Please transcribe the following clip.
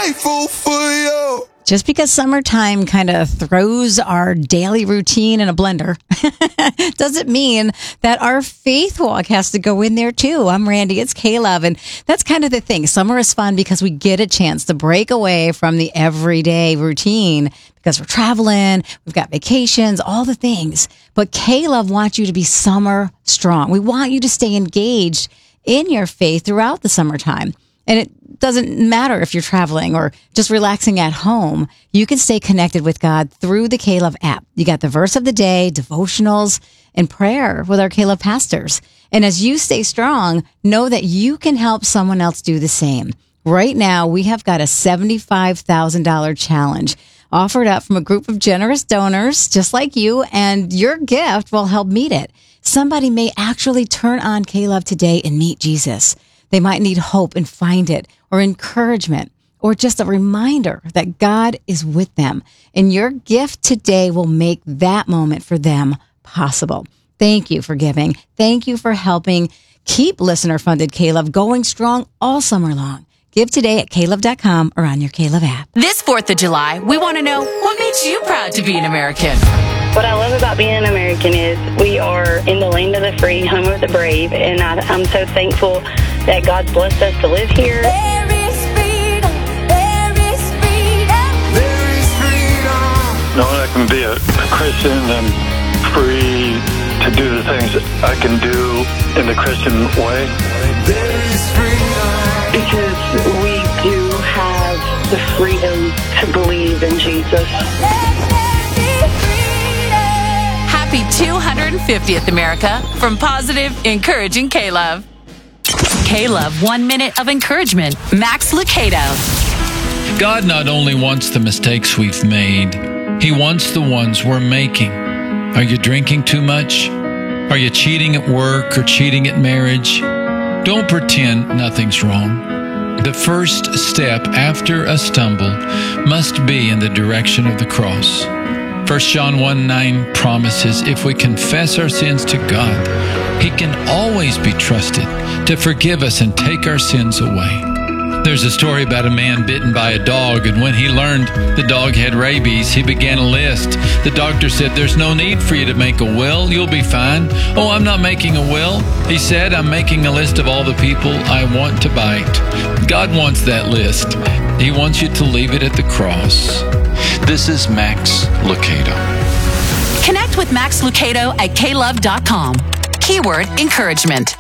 grateful for you. Just because summertime kind of throws our daily routine in a blender doesn't mean that our faith walk has to go in there too. I'm Randy, it's K-Love, and that's kind of the thing. Summer is fun because we get a chance to break away from the everyday routine because we're traveling, we've got vacations, all the things. But K-Love wants you to be summer strong. We want you to stay engaged in your faith throughout the summertime. And it doesn't matter if you're traveling or just relaxing at home. You can stay connected with God through the K-Love app. You got the verse of the day, devotionals, and prayer with our K-Love pastors. And as you stay strong, know that you can help someone else do the same. Right now, we have got a $75,000 challenge offered up from a group of generous donors just like you, and your gift will help meet it. Somebody may actually turn on K-Love today and meet Jesus. They might need hope and find it, or encouragement, or just a reminder that God is with them. And your gift today will make that moment for them possible. Thank you for giving. Thank you for helping keep listener-funded K-Love going strong all summer long. Give today at klove.com or on your K-Love app. This 4th of July, we want to know what makes you proud to be an American. What I love about being an American is we are in the land of the free, home of the brave, and I'm so thankful that God's blessed us to live here. There is freedom, there is freedom. There is freedom. Knowing I can be a Christian and free to do the things I can do in the Christian way. There is freedom. Because we do have the freedom to believe in Jesus. Happy 250th, America, from positive, encouraging K-Love. K-Love, 1 minute of encouragement. Max Lucado. God not only wants the mistakes we've made, He wants the ones we're making. Are you drinking too much? Are you cheating at work or cheating at marriage? Don't pretend nothing's wrong. The first step after a stumble must be in the direction of the cross. 1 John 1:9 promises if we confess our sins to God, He can always be trusted to forgive us and take our sins away. There's a story about a man bitten by a dog, and when he learned the dog had rabies, he began a list. The doctor said, "There's no need for you to make a will. You'll be fine." "Oh, I'm not making a will." He said, "I'm making a list of all the people I want to bite." God wants that list. He wants you to leave it at the cross. This is Max Lucado. Connect with Max Lucado at klove.com. Keyword encouragement.